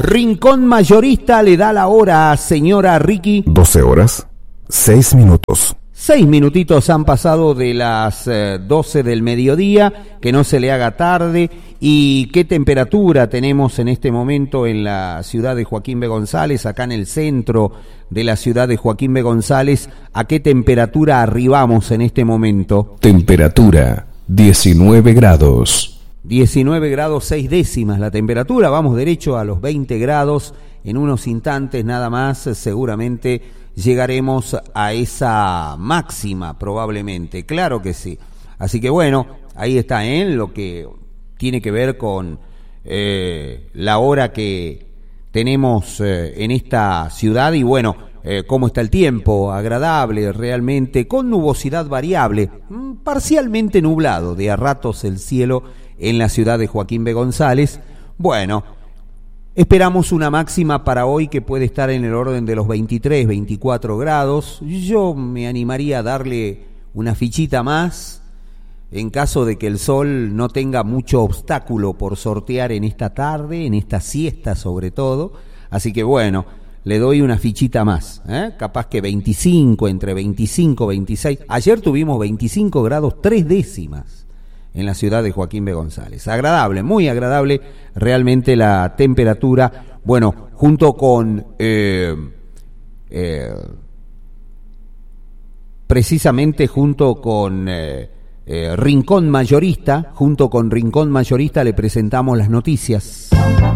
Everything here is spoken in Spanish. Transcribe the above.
Rincón Mayorista le da la hora, señora Ricky. 12 horas, 6 minutos. 6 minutitos han pasado de las 12 del mediodía, que no se le haga tarde. ¿Y qué temperatura tenemos en este momento en la ciudad de Joaquín B. González, acá en el centro de la ciudad de Joaquín B. González? ¿A qué temperatura arribamos en este momento? Temperatura 19 grados. 19 grados 6 décimas la temperatura, vamos derecho a los 20 grados. En unos instantes nada más seguramente llegaremos a esa máxima probablemente, claro que sí. Así que bueno, ahí está lo que tiene que ver con la hora que tenemos en esta ciudad y bueno, cómo está el tiempo, agradable realmente, con nubosidad variable, parcialmente nublado, de a ratos el cielo en la ciudad de Joaquín B. González. Bueno, esperamos una máxima para hoy que puede estar en el orden de los 23, 24 grados. Yo me animaría a darle una fichita más en caso de que el sol no tenga mucho obstáculo por sortear en esta tarde, en esta siesta sobre todo. Así que bueno, le doy una fichita más, capaz que 25, entre 25 y 26. Ayer tuvimos 25 grados 3 décimas en la ciudad de Joaquín B. González. Agradable, muy agradable realmente la temperatura. Bueno, junto con precisamente junto con Rincón Mayorista, le presentamos las noticias.